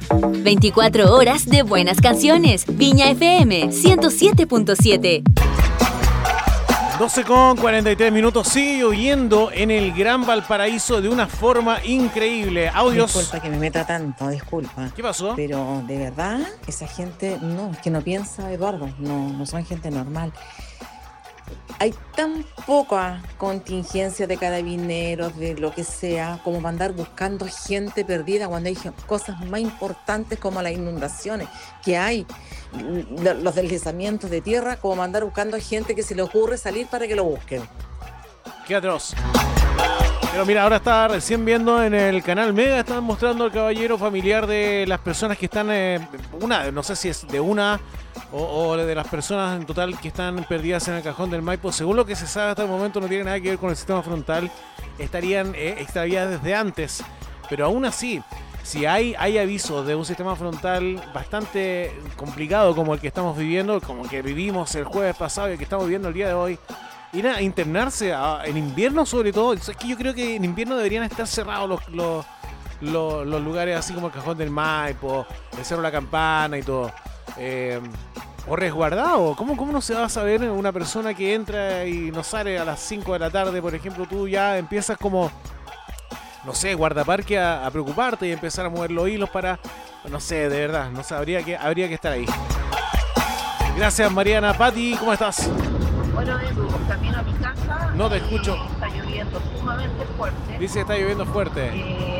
24 horas de buenas canciones. Viña FM 107.7. 12:43. Sigue lloviendo en el Gran Valparaíso de una forma increíble. Audios. Disculpa que me meta tanto, disculpa. ¿Qué pasó? Pero de verdad, esa gente, no, es que no piensa, Eduardo, no son gente normal. Hay tan poca contingencia de carabineros, de lo que sea, como para andar buscando gente perdida cuando hay cosas más importantes como las inundaciones que hay, los deslizamientos de tierra, como para andar buscando gente que se le ocurre salir para que lo busquen. Qué atroz. Pero mira, ahora está recién viendo en el canal Mega, están mostrando al caballero familiar de las personas que están, no sé si es de una o de las personas en total que están perdidas en el cajón del Maipo. Según lo que se sabe hasta el momento no tiene nada que ver con el sistema frontal, estarían extraviadas desde antes. Pero aún así, si hay avisos de un sistema frontal bastante complicado como el que estamos viviendo, como el que vivimos el jueves pasado y el que estamos viviendo el día de hoy, ir a internarse en invierno sobre todo. Es que yo creo que en invierno deberían estar cerrados los lugares así como el Cajón del Maipo, el Cerro La Campana y todo. O resguardado. ¿Cómo no se va a saber una persona que entra y no sale a las 5 de la tarde? Por ejemplo, tú ya empiezas como, no sé, guardaparque a preocuparte y empezar a mover los hilos para, no sé, de verdad, no sé, habría que estar ahí. Gracias, Mariana. Pati, ¿cómo estás? Bueno, Edu, camino a mi casa. No te escucho. Está lloviendo sumamente fuerte. Dice que está lloviendo fuerte.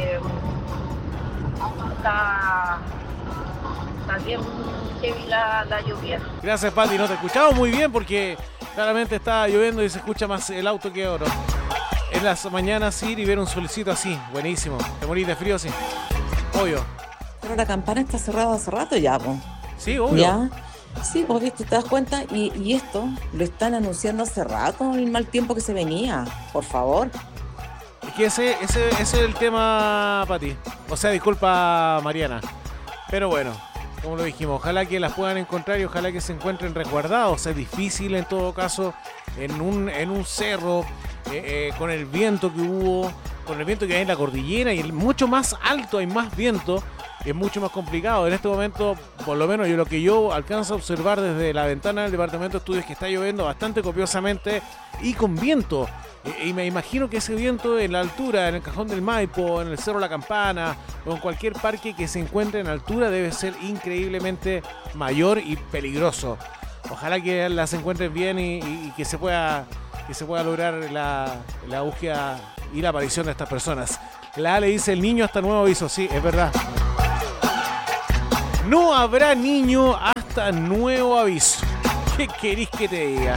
Está bien heavy la lluvia. Gracias, Pati. No te escuchamos muy bien porque claramente está lloviendo y se escucha más el auto que oro. En las mañanas ir y ver un solecito así. Buenísimo. ¿Te morís de frío? Sí. Obvio. Pero la campana está cerrada hace rato ya, po. Sí, obvio. ¿Ya? Sí, pues viste, te das cuenta, y esto lo están anunciando hace rato, el mal tiempo que se venía, por favor. Es que ese es el tema, Pati. O sea, disculpa, Mariana. Pero bueno, como lo dijimos, ojalá que las puedan encontrar y ojalá que se encuentren resguardados. Es difícil en todo caso en un cerro, con el viento que hubo, con el viento que hay en la cordillera y mucho más alto, hay más viento. Es mucho más complicado. En este momento, por lo menos lo que yo alcanzo a observar desde la ventana del departamento de estudios, que está lloviendo bastante copiosamente y con viento. Y me imagino que ese viento en la altura, en el Cajón del Maipo, en el Cerro La Campana o en cualquier parque que se encuentre en altura, debe ser increíblemente mayor y peligroso. Ojalá que las encuentren bien y que se pueda lograr la búsqueda y la aparición de estas personas. La Ale dice: el niño hasta nuevo aviso. Sí, es verdad. No habrá niño hasta nuevo aviso. ¿Qué querís que te diga?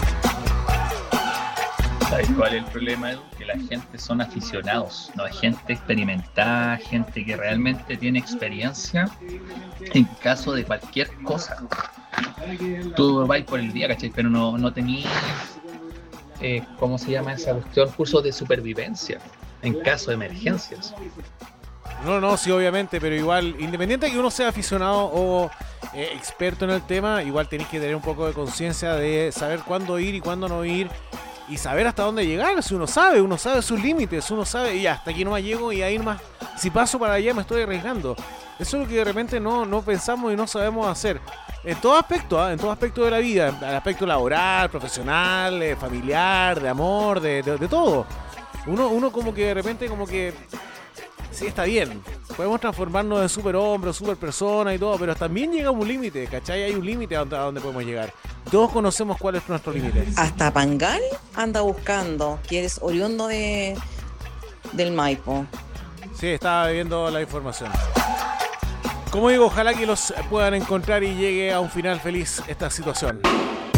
¿Sabes cuál es el problema, Edu? Que la gente son aficionados, no hay gente experimentada, gente que realmente tiene experiencia en caso de cualquier cosa. Tú vais por el día, ¿cachai? Pero no tenías, ¿cómo se llama esa cuestión? Cursos de supervivencia en caso de emergencias. No, sí, obviamente, pero igual, independiente de que uno sea aficionado o experto en el tema, igual tenés que tener un poco de conciencia de saber cuándo ir y cuándo no ir y saber hasta dónde llegar. Si uno sabe sus límites, uno sabe, y hasta aquí no más llego y ahí más, si paso para allá me estoy arriesgando. Eso es lo que de repente no pensamos y no sabemos hacer. En todo aspecto de la vida, en el aspecto laboral, profesional, familiar, de amor, de todo. Uno como que de repente como que sí, está bien, podemos transformarnos en superhombre, superpersona y todo, pero también llega un límite, ¿cachai? Hay un límite a donde podemos llegar. Todos conocemos cuál es nuestro límite. Hasta Pangal anda buscando, que eres oriundo del Maipo. Sí, estaba viendo la información. Como digo, ojalá que los puedan encontrar y llegue a un final feliz esta situación.